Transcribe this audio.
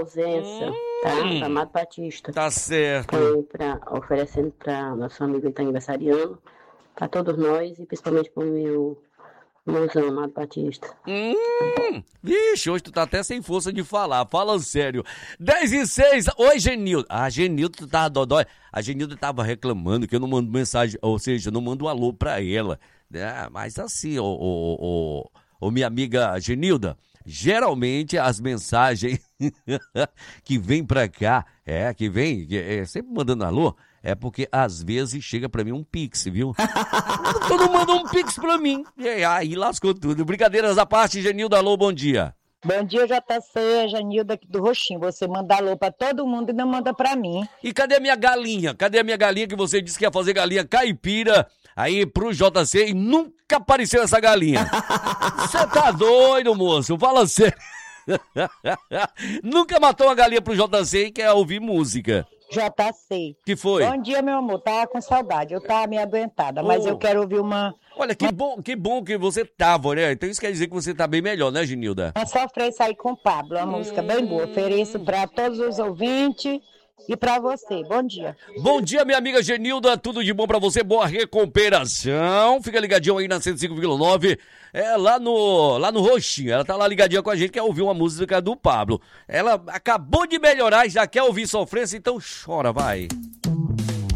ausência, tá? Pra Amado Batista. Tá certo. Oferecendo pra nosso amigo que tá aniversariando, pra todos nós e principalmente pro meu irmãozão, Amado Batista. Vixe, hoje tu tá até sem força de falar. Fala sério. 10:06. Oi, Genilda. A Genilda tá dodói. A Genilda tava reclamando que eu não mando mensagem, ou seja, eu não mando um alô pra ela. Mas assim, minha amiga Genilda, geralmente as mensagens que vem pra cá, sempre mandando alô, é porque às vezes chega pra mim um pix, viu? Todo mundo manda um pix pra mim. E aí lascou tudo. Brincadeiras à parte, Genilda, alô, bom dia. Bom dia, JC, Janilda aqui do Roxinho. Você manda alô pra todo mundo e não manda pra mim. E cadê a minha galinha? Cadê a minha galinha que você disse que ia fazer galinha caipira aí pro JC e nunca apareceu essa galinha? Você tá doido, moço? Fala sério. Nunca matou uma galinha pro JC e quer ouvir música. JC. Que foi? Bom dia, meu amor. Tava com saudade. Eu tava meio adoentada, mas eu quero ouvir uma... Olha, que bom que você tava, né? Então isso quer dizer que você tá bem melhor, né, Genilda? Uma sofrência aí com o Pablo, uma música bem boa. Ofereço pra todos os ouvintes e pra você. Bom dia. Bom dia, minha amiga Genilda. Tudo de bom pra você. Boa recuperação. Fica ligadinho aí na 105,9. Lá no Roxinho. Ela tá lá ligadinha com a gente, quer ouvir uma música do Pablo. Ela acabou de melhorar e já quer ouvir sofrência, então chora, vai.